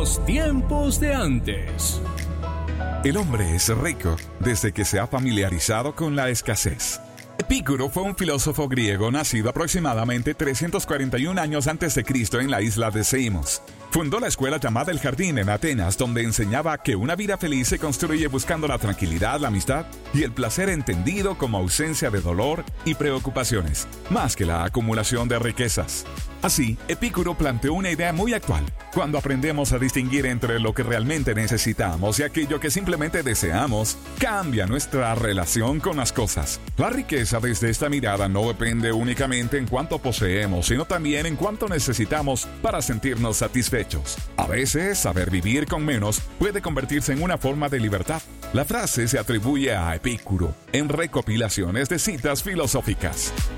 los tiempos de antes. El hombre es rico desde que se ha familiarizado con la escasez. Epicuro fue un filósofo griego nacido aproximadamente 341 años antes de Cristo en la isla de Samos. Fundó la escuela llamada El Jardín en Atenas, donde enseñaba que una vida feliz se construye buscando la tranquilidad, la amistad y el placer entendido como ausencia de dolor y preocupaciones, más que la acumulación de riquezas. Así, Epicuro planteó una idea muy actual. Cuando aprendemos a distinguir entre lo que realmente necesitamos y aquello que simplemente deseamos, cambia nuestra relación con las cosas. La riqueza desde esta mirada no depende únicamente en cuánto poseemos, sino también en cuánto necesitamos para sentirnos satisfechos. A veces, saber vivir con menos puede convertirse en una forma de libertad. La frase se atribuye a Epicuro en recopilaciones de citas filosóficas.